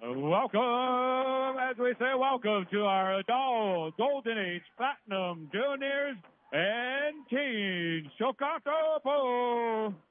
Welcome, as we say, welcome to our adult Golden Age Platinum Juniors and Teens Shokatopo.